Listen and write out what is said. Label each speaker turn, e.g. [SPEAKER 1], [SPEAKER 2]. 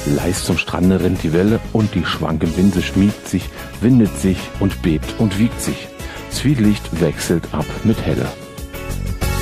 [SPEAKER 1] Leis zum Strande rennt die Welle und die schwanke Binse schmiegt sich, windet sich und bebt und wiegt sich. Zwielicht wechselt ab mit Helle.